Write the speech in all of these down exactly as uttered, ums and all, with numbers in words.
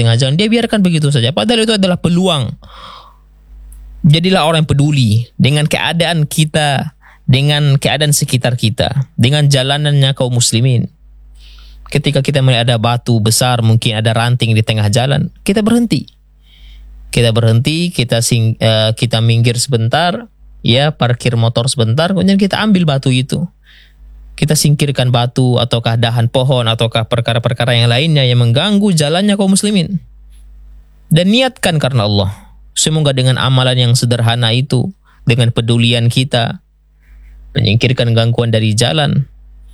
tengah jalan, dia biarkan begitu saja. Padahal itu adalah peluang. Jadilah orang yang peduli dengan keadaan kita, dengan keadaan sekitar kita, dengan jalanannya kaum muslimin. Ketika kita melihat ada batu besar, mungkin ada ranting di tengah jalan, kita berhenti. Kita berhenti, kita sing, uh, kita minggir sebentar, ya parkir motor sebentar, kemudian kita ambil batu itu. Kita singkirkan batu ataukah dahan pohon ataukah perkara-perkara yang lainnya yang mengganggu jalannya kaum muslimin. Dan niatkan karena Allah. Semoga dengan amalan yang sederhana itu, dengan pedulian kita, menyingkirkan gangguan dari jalan,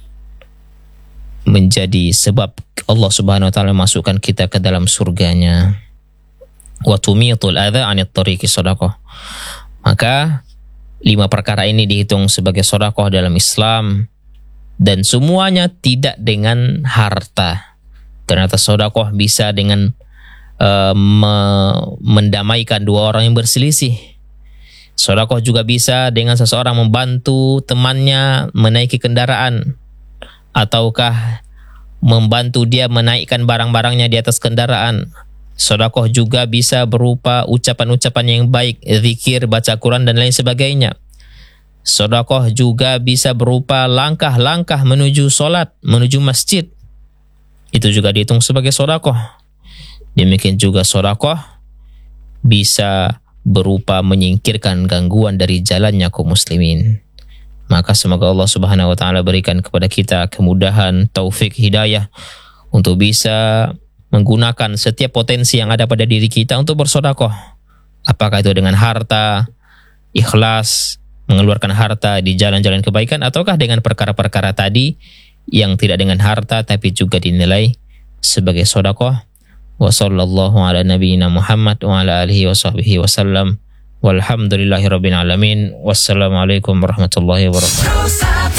menjadi sebab Allah Subhanahu wa taala masukkan kita ke dalam surganya. Wa tumitul adza 'anit tariqi shadaqah. Maka lima perkara ini dihitung sebagai sedekah dalam Islam, dan semuanya tidak dengan harta. Ternyata sedekah bisa dengan uh, me- mendamaikan dua orang yang berselisih. Sedekah juga bisa dengan seseorang membantu temannya menaiki kendaraan, ataukah membantu dia menaikkan barang-barangnya di atas kendaraan. Sedekah juga bisa berupa ucapan-ucapan yang baik, zikir, baca Quran dan lain sebagainya. Sedekah juga bisa berupa langkah-langkah menuju solat, menuju masjid. Itu juga dihitung sebagai sedekah. Demikian juga sedekah bisa berupa menyingkirkan gangguan dari jalannya kaum muslimin. Maka semoga Allah Subhanahu wa taala berikan kepada kita kemudahan, taufik, hidayah untuk bisa menggunakan setiap potensi yang ada pada diri kita untuk bersedekah. Apakah itu dengan harta, ikhlas, mengeluarkan harta di jalan-jalan kebaikan, ataukah dengan perkara-perkara tadi yang tidak dengan harta tapi juga dinilai sebagai sedekah. Wa sallallahu ala nabiyyina Muhammad wa ala alihi wa sahbihi wasallam. Walhamdulillahirabbil alamin. Wassalamualaikum warahmatullahi wabarakatuh.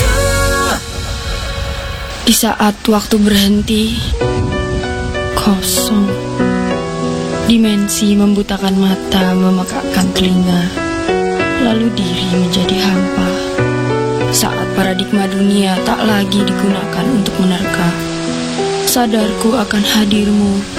Di saat waktu berhenti, kosong, dimensi membutakan mata, memakakkan telinga, lalu diri menjadi hampa. Saat paradigma dunia tak lagi digunakan untuk menerka, sadarku akan hadirmu